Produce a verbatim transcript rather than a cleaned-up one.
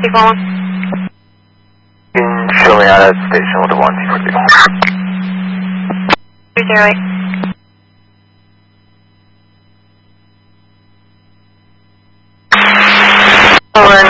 you calling? You can show me out at the station with the one two four two. two zero eight. Over.